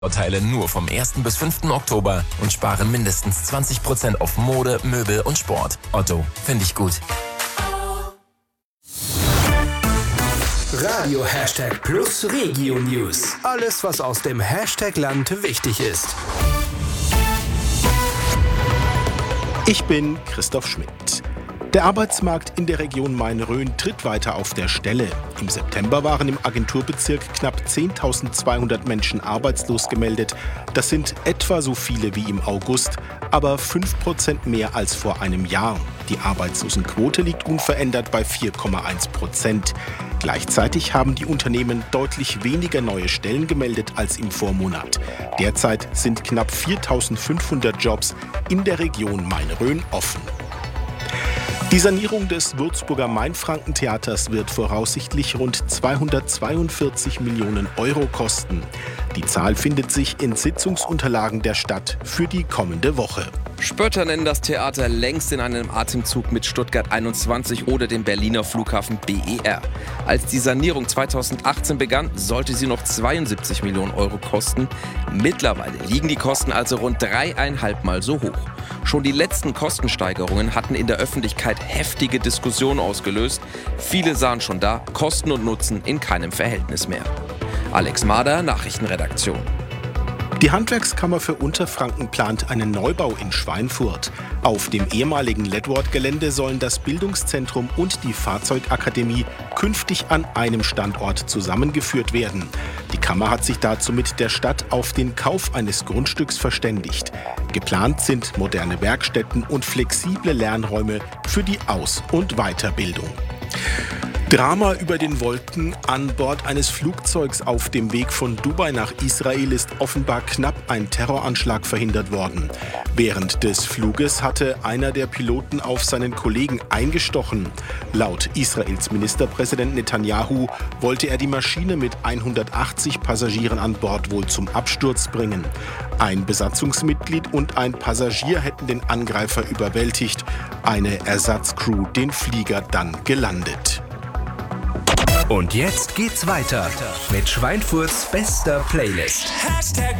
Vorteile nur vom 1. bis 5. Oktober und spare mindestens 20% auf Mode, Möbel und Sport. Otto, finde ich gut. Radio #Plus Regio News. Alles, was aus dem Hashtag-Land wichtig ist. Ich bin Christoph Schmidt. Der Arbeitsmarkt in der Region Main-Rhön tritt weiter auf der Stelle. Im September waren im Agenturbezirk knapp 10.200 Menschen arbeitslos gemeldet. Das sind etwa so viele wie im August, aber 5% mehr als vor einem Jahr. Die Arbeitslosenquote liegt unverändert bei 4,1%. Gleichzeitig haben die Unternehmen deutlich weniger neue Stellen gemeldet als im Vormonat. Derzeit sind knapp 4.500 Jobs in der Region Main-Rhön offen. Die Sanierung des Würzburger Mainfranken-Theaters wird voraussichtlich rund 242 Millionen Euro kosten. Die Zahl findet sich in Sitzungsunterlagen der Stadt für die kommende Woche. Spötter nennen das Theater längst in einem Atemzug mit Stuttgart 21 oder dem Berliner Flughafen BER. Als die Sanierung 2018 begann, sollte sie noch 72 Millionen Euro kosten. Mittlerweile liegen die Kosten also rund 3,5 Mal so hoch. Schon die letzten Kostensteigerungen hatten in der Öffentlichkeit heftige Diskussionen ausgelöst. Viele sahen schon da Kosten und Nutzen in keinem Verhältnis mehr. Alex Mader, Nachrichtenredaktion. Die Handwerkskammer für Unterfranken plant einen Neubau in Schweinfurt. Auf dem ehemaligen Ledward-Gelände sollen das Bildungszentrum und die Fahrzeugakademie künftig an einem Standort zusammengeführt werden. Die Kammer hat sich dazu mit der Stadt auf den Kauf eines Grundstücks verständigt. Geplant sind moderne Werkstätten und flexible Lernräume für die Aus- und Weiterbildung. Drama über den Wolken. An Bord eines Flugzeugs auf dem Weg von Dubai nach Israel ist offenbar knapp ein Terroranschlag verhindert worden. Während des Fluges hatte einer der Piloten auf seinen Kollegen eingestochen. Laut Israels Ministerpräsident Netanyahu wollte er die Maschine mit 180 Passagieren an Bord wohl zum Absturz bringen. Ein Besatzungsmitglied und ein Passagier hätten den Angreifer überwältigt. Eine Ersatzcrew den Flieger dann gelandet. Und jetzt geht's weiter mit Schweinfurts bester Playlist.